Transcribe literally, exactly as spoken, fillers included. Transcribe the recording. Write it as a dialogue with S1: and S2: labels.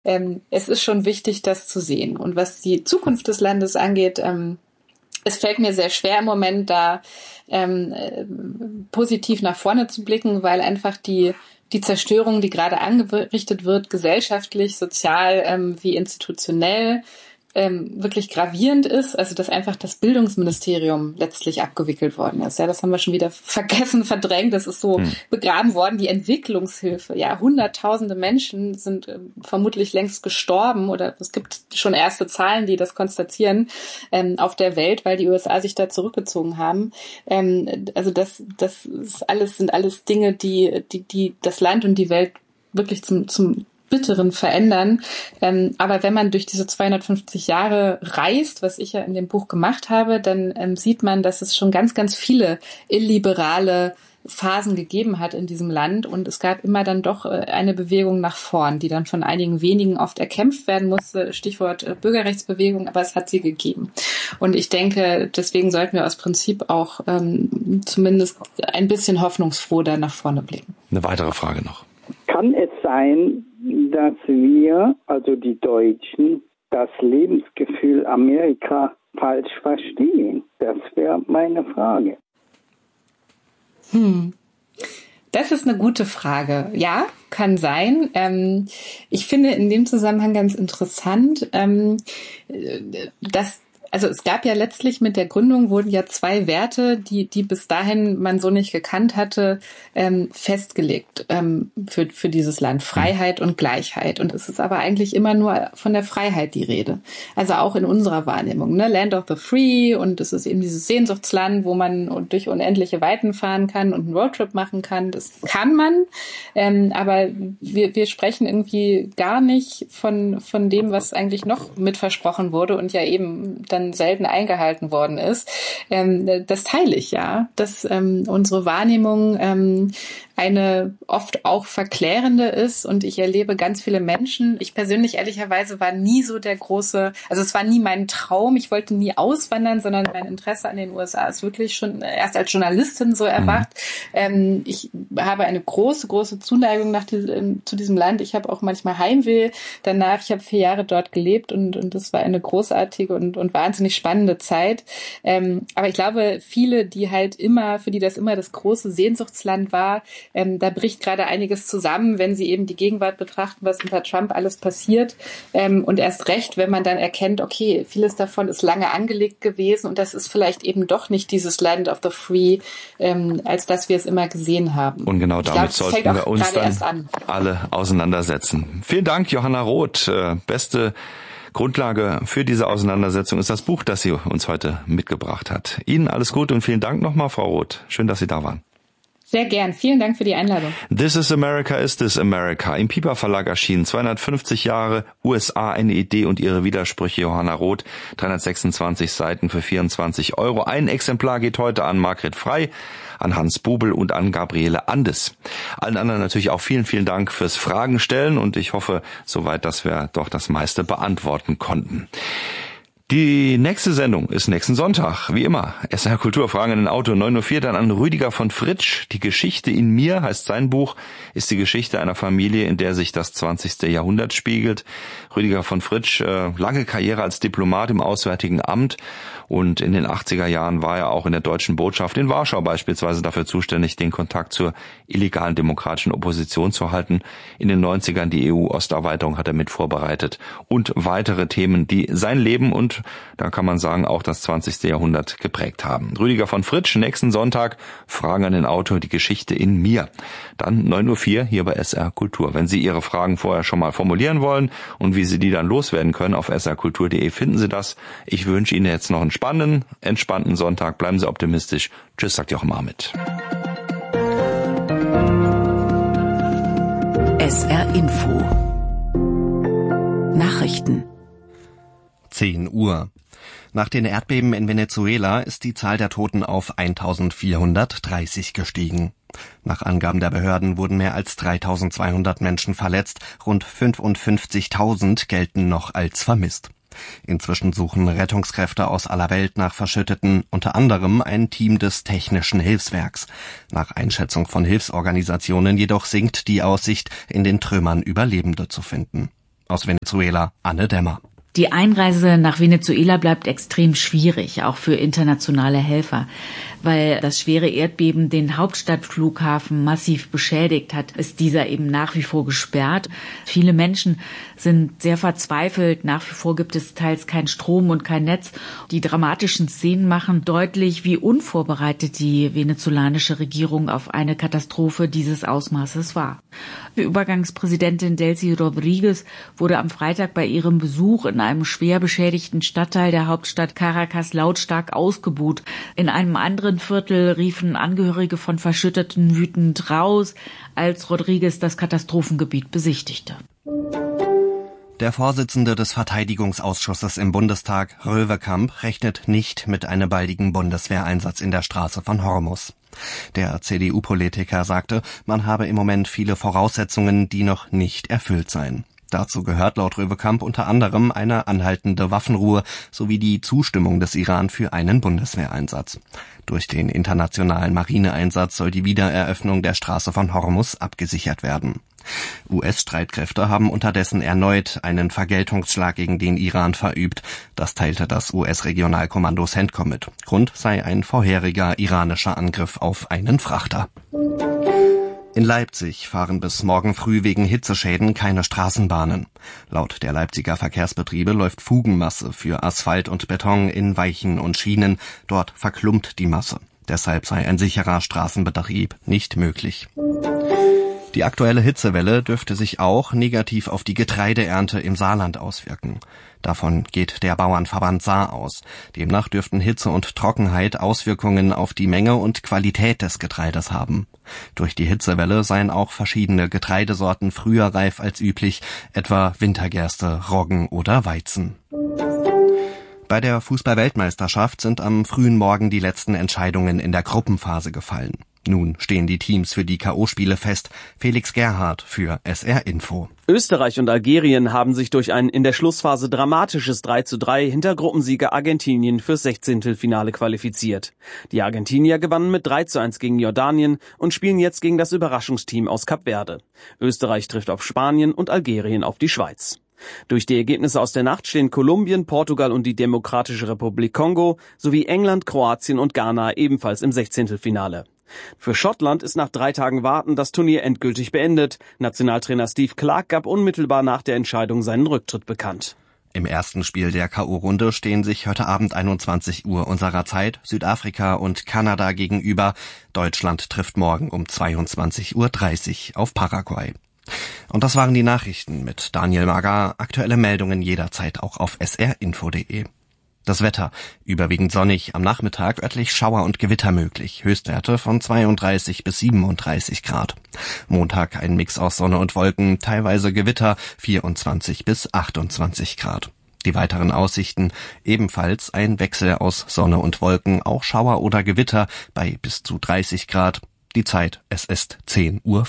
S1: ähm, es ist schon wichtig, das zu sehen. Und was die Zukunft des Landes angeht, ähm, es fällt mir sehr schwer im Moment, da ähm, äh, positiv nach vorne zu blicken, weil einfach die die Zerstörung, die gerade angerichtet wird, gesellschaftlich, sozial ähm, wie institutionell, ähm, wirklich gravierend ist, also dass einfach das Bildungsministerium letztlich abgewickelt worden ist. Ja, das haben wir schon wieder vergessen, verdrängt. Das ist so hm. begraben worden. Die Entwicklungshilfe. Ja, hunderttausende Menschen sind äh, vermutlich längst gestorben oder es gibt schon erste Zahlen, die das konstatieren ähm, auf der Welt, weil die U S A sich da zurückgezogen haben. Ähm, also das, das ist alles sind alles Dinge, die, die, die das Land und die Welt wirklich zum, zum Bitteren verändern. Ähm, aber wenn man durch diese zweihundertfünfzig Jahre reist, was ich ja in dem Buch gemacht habe, dann ähm, sieht man, dass es schon ganz, ganz viele illiberale Phasen gegeben hat in diesem Land und es gab immer dann doch äh, eine Bewegung nach vorn, die dann von einigen wenigen oft erkämpft werden musste, Stichwort äh, Bürgerrechtsbewegung, aber es hat sie gegeben. Und ich denke, deswegen sollten wir aus Prinzip auch ähm, zumindest ein bisschen hoffnungsfroh da nach vorne blicken.
S2: Eine weitere Frage noch.
S3: Kann es sein, dass wir, also die Deutschen, das Lebensgefühl Amerika falsch verstehen? Das wäre meine Frage.
S1: Hm. Das ist eine gute Frage. Ja, kann sein. Ähm, ich finde in dem Zusammenhang ganz interessant, ähm, dass Also es gab ja letztlich mit der Gründung wurden ja zwei Werte, die die bis dahin man so nicht gekannt hatte, ähm, festgelegt ähm, für für dieses Land: Freiheit und Gleichheit. Und es ist aber eigentlich immer nur von der Freiheit die Rede. Also auch in unserer Wahrnehmung, ne? Land of the Free, und es ist eben dieses Sehnsuchtsland, wo man durch unendliche Weiten fahren kann und einen Roadtrip machen kann. Das kann man, ähm, aber wir wir sprechen irgendwie gar nicht von von dem, was eigentlich noch mit versprochen wurde und ja eben dann selten eingehalten worden ist. Ähm, das teile ich, ja, dass ähm, unsere Wahrnehmung ähm, eine oft auch verklärende ist und ich erlebe ganz viele Menschen. Ich persönlich ehrlicherweise war nie so der große, also es war nie mein Traum, ich wollte nie auswandern, sondern mein Interesse an den U S A ist wirklich schon erst als Journalistin so erwacht. Mhm. Ähm, ich habe eine große, große Zuneigung nach diesem, zu diesem Land. Ich habe auch manchmal Heimweh danach. Ich habe vier Jahre dort gelebt und, und das war eine großartige und, und wahnsinnig spannende Zeit. Ähm, aber ich glaube, viele, die halt immer, für die das immer das große Sehnsuchtsland war, Ähm, da bricht gerade einiges zusammen, wenn sie eben die Gegenwart betrachten, was unter Trump alles passiert. Ähm, und erst recht, wenn man dann erkennt, okay, vieles davon ist lange angelegt gewesen und das ist vielleicht eben doch nicht dieses Land of the Free, ähm, als dass wir es immer gesehen haben.
S2: Und genau damit glaub, sollten wir uns dann alle auseinandersetzen. Vielen Dank, Johanna Roth. Äh, beste Grundlage für diese Auseinandersetzung ist das Buch, das sie uns heute mitgebracht hat. Ihnen alles Gute und vielen Dank nochmal, Frau Roth. Schön, dass Sie da waren.
S1: Sehr gern. Vielen Dank für die Einladung.
S2: This is America, is this America? Im Piper Verlag erschienen. zweihundertfünfzig Jahre U S A, eine Idee und ihre Widersprüche. Johanna Roth, dreihundertsechsundzwanzig Seiten für vierundzwanzig Euro. Ein Exemplar geht heute an Margret Frey, an Hans Bubel und an Gabriele Andes. Allen anderen natürlich auch vielen, vielen Dank fürs Fragen stellen und ich hoffe soweit, dass wir doch das meiste beantworten konnten. Die nächste Sendung ist nächsten Sonntag, wie immer. S R Kultur, Fragen in den Auto, neun Uhr vier, dann an Rüdiger von Fritsch. Die Geschichte in mir, heißt sein Buch, ist die Geschichte einer Familie, in der sich das zwanzigste Jahrhundert spiegelt. Rüdiger von Fritsch, äh, lange Karriere als Diplomat im Auswärtigen Amt und in den achtziger Jahren war er auch in der deutschen Botschaft in Warschau beispielsweise dafür zuständig, den Kontakt zur illegalen demokratischen Opposition zu halten. In den neunzigern die E U-Osterweiterung hat er mit vorbereitet und weitere Themen, die sein Leben und da kann man sagen, auch das zwanzigste Jahrhundert geprägt haben. Rüdiger von Fritsch, nächsten Sonntag, Fragen an den Autor, die Geschichte in mir. Dann neun Uhr vier hier bei S R Kultur. Wenn Sie Ihre Fragen vorher schon mal formulieren wollen und wie Sie die dann loswerden können, auf s r kultur punkt d e finden Sie das. Ich wünsche Ihnen jetzt noch einen spannenden, entspannten Sonntag. Bleiben Sie optimistisch. Tschüss, sagt Jochen Marmit.
S4: S R Info Nachrichten
S5: zehn Uhr. Nach den Erdbeben in Venezuela ist die Zahl der Toten auf eintausendvierhundertdreißig gestiegen. Nach Angaben der Behörden wurden mehr als dreitausendzweihundert Menschen verletzt, rund fünfundfünfzigtausend gelten noch als vermisst. Inzwischen suchen Rettungskräfte aus aller Welt nach Verschütteten, unter anderem ein Team des Technischen Hilfswerks. Nach Einschätzung von Hilfsorganisationen jedoch sinkt die Aussicht, in den Trümmern Überlebende zu finden. Aus Venezuela, Anne Dämmer.
S4: Die Einreise nach Venezuela bleibt extrem schwierig, auch für internationale Helfer. Weil das schwere Erdbeben den Hauptstadtflughafen massiv beschädigt hat, ist dieser eben nach wie vor gesperrt. Viele Menschen sind sehr verzweifelt. Nach wie vor gibt es teils keinen Strom und kein Netz. Die dramatischen Szenen machen deutlich, wie unvorbereitet die venezolanische Regierung auf eine Katastrophe dieses Ausmaßes war. Die Übergangspräsidentin Delcy Rodríguez wurde am Freitag bei ihrem Besuch in einem schwer beschädigten Stadtteil der Hauptstadt Caracas lautstark ausgebuht. In einem anderen Viertel riefen Angehörige von Verschütteten wütend raus, als Rodríguez das Katastrophengebiet besichtigte.
S5: Der Vorsitzende des Verteidigungsausschusses im Bundestag, Röwekamp, rechnet nicht mit einem baldigen Bundeswehreinsatz in der Straße von Hormuz. Der C D U-Politiker sagte, man habe im Moment viele Voraussetzungen, die noch nicht erfüllt seien. Dazu gehört laut Röwekamp unter anderem eine anhaltende Waffenruhe sowie die Zustimmung des Iran für einen Bundeswehreinsatz. Durch den internationalen Marineeinsatz soll die Wiedereröffnung der Straße von Hormuz abgesichert werden. U S-Streitkräfte haben unterdessen erneut einen Vergeltungsschlag gegen den Iran verübt. Das teilte das U S-Regionalkommando CENTCOM mit. Grund sei ein vorheriger iranischer Angriff auf einen Frachter. In Leipzig fahren bis morgen früh wegen Hitzeschäden keine Straßenbahnen. Laut der Leipziger Verkehrsbetriebe läuft Fugenmasse für Asphalt und Beton in Weichen und Schienen. Dort verklumpt die Masse. Deshalb sei ein sicherer Straßenbetrieb nicht möglich. Die aktuelle Hitzewelle dürfte sich auch negativ auf die Getreideernte im Saarland auswirken. Davon geht der Bauernverband Saar aus. Demnach dürften Hitze und Trockenheit Auswirkungen auf die Menge und Qualität des Getreides haben. Durch die Hitzewelle seien auch verschiedene Getreidesorten früher reif als üblich, etwa Wintergerste, Roggen oder Weizen. Bei der Fußball-Weltmeisterschaft sind am frühen Morgen die letzten Entscheidungen in der Gruppenphase gefallen. Nun stehen die Teams für die K O-Spiele fest. Felix Gerhardt für S R Info.
S6: Österreich und Algerien haben sich durch ein in der Schlussphase dramatisches drei zu drei hinter Gruppensieger Argentinien fürs Sechzehntelfinale qualifiziert. Die Argentinier gewannen mit drei zu eins gegen Jordanien und spielen jetzt gegen das Überraschungsteam aus Kap Verde. Österreich trifft auf Spanien und Algerien auf die Schweiz. Durch die Ergebnisse aus der Nacht stehen Kolumbien, Portugal und die Demokratische Republik Kongo sowie England, Kroatien und Ghana ebenfalls im Sechzehntelfinale. Für Schottland ist nach drei Tagen Warten das Turnier endgültig beendet. Nationaltrainer Steve Clarke gab unmittelbar nach der Entscheidung seinen Rücktritt bekannt.
S5: Im ersten Spiel der K O-Runde stehen sich heute Abend einundzwanzig Uhr unserer Zeit Südafrika und Kanada gegenüber. Deutschland trifft morgen um zweiundzwanzig Uhr dreißig auf Paraguay. Und das waren die Nachrichten mit Daniel Magar. Aktuelle Meldungen jederzeit auch auf s r info punkt d e. Das Wetter: überwiegend sonnig, am Nachmittag örtlich Schauer und Gewitter möglich, Höchstwerte von zweiunddreißig bis siebenunddreißig Grad. Montag ein Mix aus Sonne und Wolken, teilweise Gewitter, vierundzwanzig bis achtundzwanzig Grad. Die weiteren Aussichten: ebenfalls ein Wechsel aus Sonne und Wolken, auch Schauer oder Gewitter bei bis zu dreißig Grad. Die Zeit: es ist zehn Uhr.